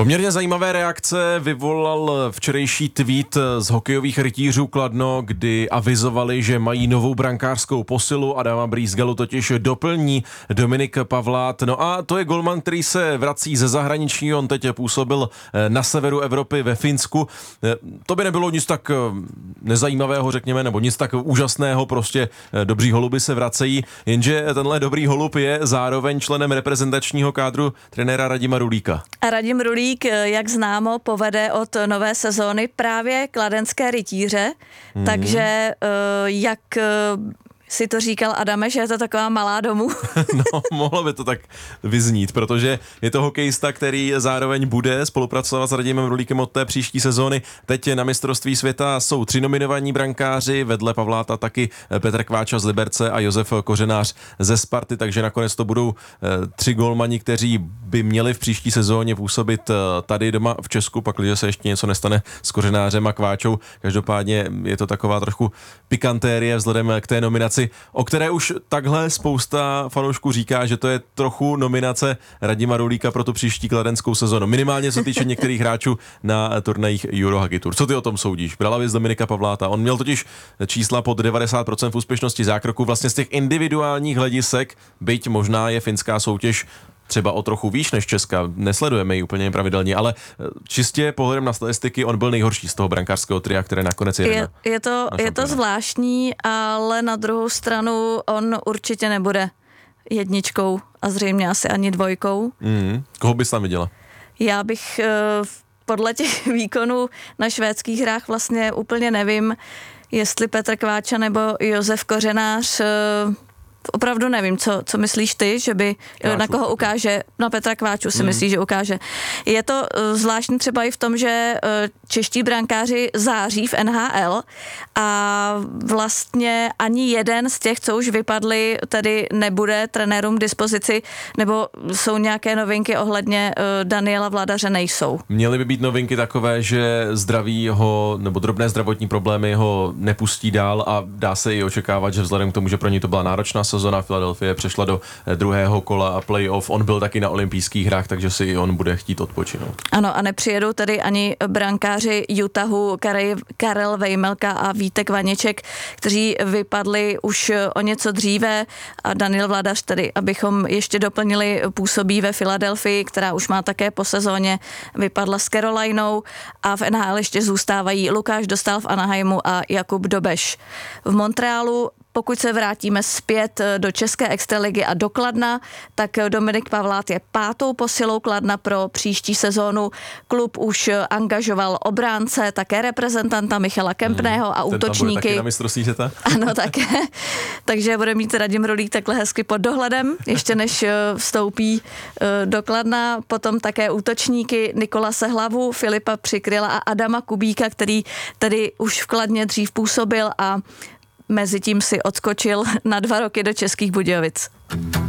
Poměrně zajímavé reakce vyvolal včerejší tweet z hokejových rytířů Kladno, kdy avizovali, že mají novou brankářskou posilu. Adama Brýsgalu totiž doplní Dominik Pavlát. No a to je golman, který se vrací ze zahraničí. On teď působil na severu Evropy ve Finsku. To by nebylo nic tak nezajímavého, řekněme, nebo nic tak úžasného, prostě dobří holuby se vracejí, jenže tenhle dobrý holub je zároveň členem reprezentačního kádru trenéra Radima Rulíka. A Radim Rulík, jak známo, povede od nové sezóny právě kladenské rytíře, takže jak si to říkal, Adame, že je to taková malá domů? No, mohlo by to tak vyznít, protože je to hokejista, který zároveň bude spolupracovat s Radimem Rulíkem od té příští sezóny. Teď na mistrovství světa jsou 3 nominovaní brankáři, vedle Pavláta taky Petr Kváča z Liberce a Josef Kořenář ze Sparty, takže nakonec to budou 3 golmani, kteří by měli v příští sezóně působit tady doma v Česku, pakliže se ještě něco nestane s Kořenářem a Kváčou. Každopádně je to taková trochu pikantérie vzhledem k té nominaci, o které už takhle spousta fanoušků říká, že to je trochu nominace Radima Rulíka pro tu příští kladenskou sezonu. Minimálně se týče některých hráčů na turnajích Euro Hockey Tour. Co ty o tom soudíš? Brala bys Dominika Pavláta? On měl totiž čísla pod 90% v úspěšnosti zákroku vlastně z těch individuálních hledisek, byť možná je finská soutěž třeba o trochu výš než Česka, nesledujeme ji úplně pravidelně, ale čistě pohledem na statistiky on byl nejhorší z toho brankářského tria, které nakonec je to zvláštní, ale na druhou stranu on určitě nebude jedničkou a zřejmě asi ani dvojkou. Koho bys tam viděla? Já bych podle těch výkonů na švédských hrách vlastně úplně nevím, jestli Petr Kváča nebo Josef Kořenář. Opravdu nevím, co myslíš ty, že by Kváču, na koho ukáže, na Petra Kváču si myslíš, že ukáže. Je to zvláštní třeba i v tom, že čeští brankáři září v NHL a vlastně ani jeden z těch, co už vypadli, tedy nebude trenérům k dispozici, nebo jsou nějaké novinky ohledně Daniela Vladaře, nejsou. Měly by být novinky takové, že zdraví ho, nebo drobné zdravotní problémy ho nepustí dál a dá se i očekávat, že vzhledem k tomu, že pro ní to byla náročná sezona, Philadelphia přešla do druhého kola a playoff. On byl taky na olympijských hrách, takže si i on bude chtít odpočinout. Ano, a nepřijedou tedy ani brankáři Utahu Karel Vejmelka a Vítek Vaněček, kteří vypadli už o něco dříve a Daniel Vladař tedy, abychom ještě doplnili, působí ve Filadelfii, která už má také po sezóně, vypadla s Carolinou a v NHL ještě zůstávají Lukáš Dostál v Anaheimu a Jakub Dobeš v Montrealu. Pokud se vrátíme zpět do české extraligy a do Kladna, tak Dominik Pavlát je 5. posilou Kladna pro příští sezónu. Klub už angažoval obránce, také reprezentanta Michala Kempného a útočníky. Ten tam bude taky na mistrovství světa? Ano, také. Takže bude mít Radim Rulík takhle hezky pod dohledem, ještě než vstoupí do Kladna. Potom také útočníky Nikolase Hlavu, Filipa Přikryla a Adama Kubíka, který tedy už v Kladně dřív působil a mezitím si odskočil na 2 roky do Českých Budějovic.